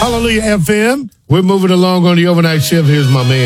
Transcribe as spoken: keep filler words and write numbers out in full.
Hallelujah F M. We're moving along on the overnight shift. Here's my man.